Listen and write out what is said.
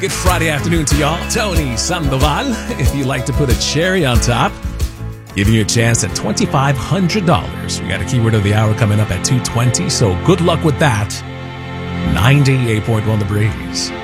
Good Friday afternoon to y'all. Tony Sandoval. If you'd like to put a cherry on top, giving you a chance at $2,500. We got a keyword of the hour coming up at 2:20, so good luck with that. 98.1 The Breeze.